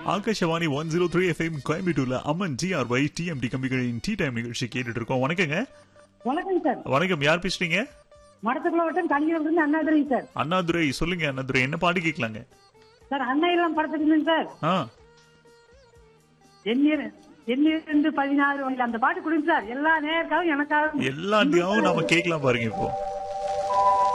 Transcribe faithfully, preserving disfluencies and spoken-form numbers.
Akashvani one zero three FM கோயம்புத்தூர்ல அம்மன் ஜிஆர்ஒய் TMT கம்பிகளின் tea time நிகழ்ச்சி கேட்டுட்டு இருக்கோம். வணக்கங்க. வணக்கம் சார். வணக்கம். யார் பேசுறீங்க? மடத்துக்குள்ள வட்டம் கலியிலிருந்து அண்ணாதுரை சார். அண்ணாதுரை சொல்லுங்க. அண்ணாதுரை என்ன பாட்டு கேட்கலாங்க சார்? அண்ணாயிரம் படத்துக்கு சார். ஆ எண்ணீர் எண்ணிரண்டு பதினாறு அந்த பாட்டு கொடுங்க சார். எல்லா நேரக்காகவும் எனக்காகவும் எல்லாத்தையும் நாம கேட்கலாம் பாருங்க இப்போ.